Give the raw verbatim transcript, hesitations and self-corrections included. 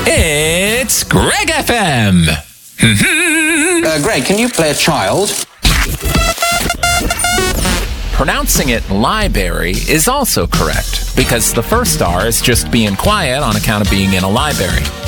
It's Greg F M. uh, Greg, can you play a child? Pronouncing it library is also correct, because the first R is just being quiet on account of being in a library.